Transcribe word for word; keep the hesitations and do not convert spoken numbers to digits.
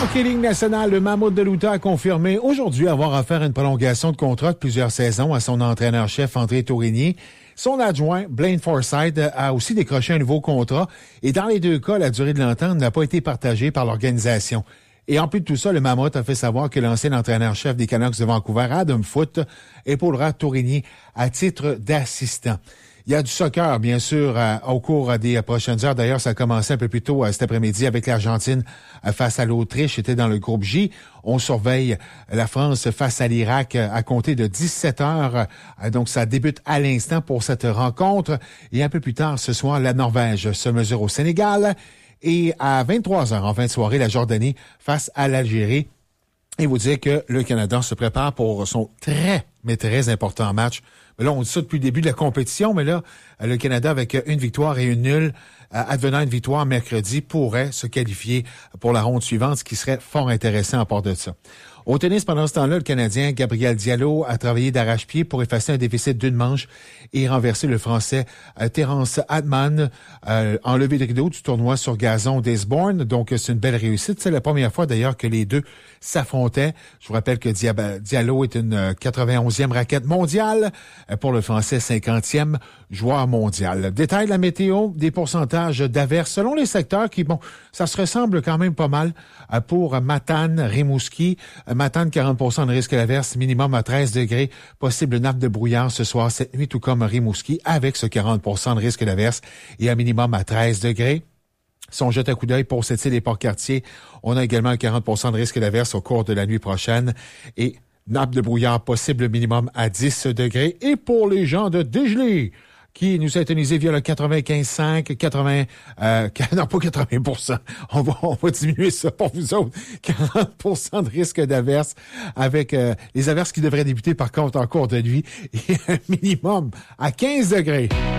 Hockey Ligue nationale, le Mammouth de l'Utah a confirmé aujourd'hui avoir offert une prolongation de contrat de plusieurs saisons à son entraîneur-chef André Tourigny. Son adjoint, Blaine Forsythe, a aussi décroché un nouveau contrat et dans les deux cas, la durée de l'entente n'a pas été partagée par l'organisation. Et en plus de tout ça, le Mammouth a fait savoir que l'ancien entraîneur-chef des Canucks de Vancouver, Adam Foote, épaulera Tourigny à titre d'assistant. Il y a du soccer, bien sûr, euh, au cours des prochaines heures. D'ailleurs, ça a commencé un peu plus tôt euh, cet après-midi avec l'Argentine euh, face à l'Autriche. C'était dans le groupe J. On surveille la France face à l'Irak euh, à compter de dix-sept heures. Euh, donc, ça débute à l'instant pour cette rencontre. Et un peu plus tard, ce soir, la Norvège se mesure au Sénégal. Et à vingt-trois heures, en fin de soirée, la Jordanie face à l'Algérie. Et vous dire que le Canada se prépare pour son très, mais très important match. Mais là, on dit ça depuis le début de la compétition, mais là, le Canada, avec une victoire et une nulle, advenant une victoire mercredi, pourrait se qualifier pour la ronde suivante, ce qui serait fort intéressant à part de ça. Au tennis, pendant ce temps-là, le Canadien Gabriel Diallo a travaillé d'arrache-pied pour effacer un déficit d'une manche et renverser le Français euh, Terence Atman, euh, enlevé de rideau du tournoi sur gazon d'Aisborne. Donc, c'est une belle réussite. C'est la première fois, d'ailleurs, que les deux s'affrontaient. Je vous rappelle que Diallo est une quatre-vingt-onzième raquette mondiale. Pour le Français, cinquantième joueur mondial. Détail de la météo, des pourcentages d'averses selon les secteurs qui, bon, ça se ressemble quand même pas mal pour Matane, Rimouski. Matane, quarante pour cent de risque d'averse, minimum à treize degrés. Possible nappe de brouillard ce soir, cette nuit, tout comme Rimouski, avec ce quarante pour cent de risque d'averse et un minimum à treize degrés. Si on jette un coup d'œil pour cette île et Port-Cartier, on a également un quarante pour cent de risque d'averse au cours de la nuit prochaine et nappe de brouillard possible minimum à dix degrés. Et pour les gens de Dégelé, qui nous syntonisés via le quatre-vingt-quinze cinq, quatre-vingts, euh, non pas quatre-vingts pour cent, on va, on va diminuer ça pour vous autres, quarante pour cent de risque d'averse avec euh, les averses qui devraient débuter par contre en cours de nuit et un minimum à quinze degrés.